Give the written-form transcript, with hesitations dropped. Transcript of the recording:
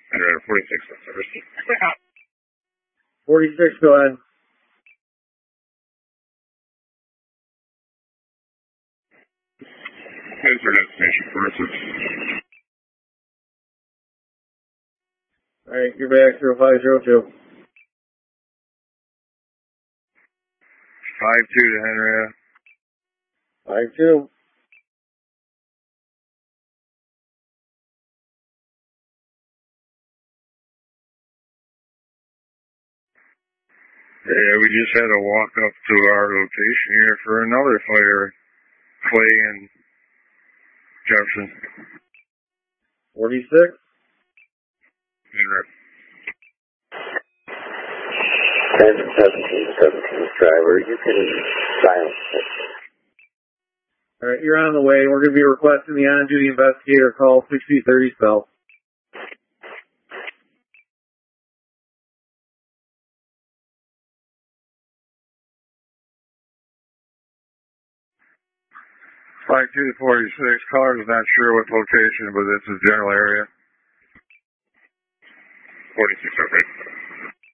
46 service. 46, go ahead. Here's our destination for us. Alright, you're back 0502. 52 to Henrietta. 52. Yeah, we just had to walk up to our location here for another fire. Clay and Jefferson. 46. Henrietta. 17 driver, you can silence it. Alright, you're on the way. We're going to be requesting the on-duty investigator call 6030 South. Flight 2 to 46. Caller is not sure what location, but it's a general area. 46, okay.